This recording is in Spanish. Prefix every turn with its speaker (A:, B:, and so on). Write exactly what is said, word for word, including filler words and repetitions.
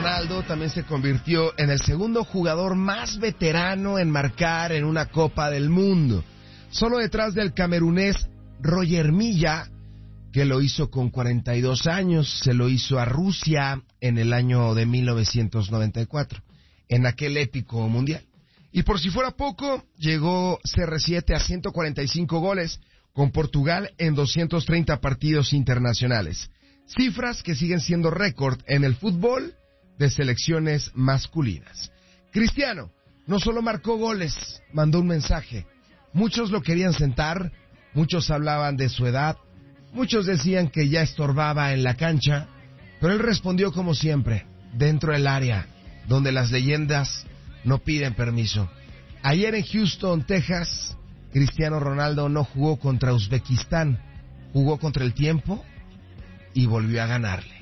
A: Ronaldo también se convirtió en el segundo jugador más veterano en marcar en una Copa del Mundo, solo detrás del camerunés Roger Milla, que lo hizo con cuarenta y dos años. Se lo hizo a Rusia en el año de mil novecientos noventa y cuatro, en aquel épico mundial. Y por si fuera poco, llegó C R siete a ciento cuarenta y cinco goles con Portugal en doscientos treinta partidos internacionales. Cifras que siguen siendo récord en el fútbol de selecciones masculinas. Cristiano no solo marcó goles, mandó un mensaje. Muchos lo querían sentar, muchos hablaban de su edad, muchos decían que ya estorbaba en la cancha, pero él respondió como siempre, dentro del área, donde las leyendas no piden permiso. Ayer en Houston, Texas, Cristiano Ronaldo no jugó contra Uzbekistán, jugó contra el tiempo y volvió a ganarle.